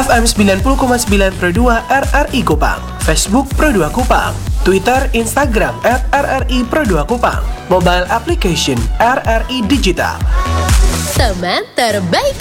FM 90,9 Pro 2 RRI Kupang, Facebook Pro 2 Kupang, Twitter, Instagram @RRI Pro 2 Kupang, mobile application RRI Digital. Teman terbaik